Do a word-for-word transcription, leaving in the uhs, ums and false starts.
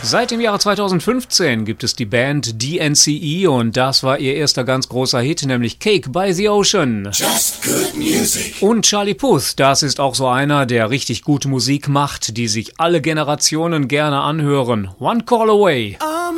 Seit dem Jahre zweitausendfünfzehn gibt es die Band D N C E und das war ihr erster ganz großer Hit, nämlich Cake by the Ocean. Just good music. Und Charlie Puth, das ist auch so einer, der richtig gute Musik macht, die sich alle Generationen gerne anhören. One Call Away. I'm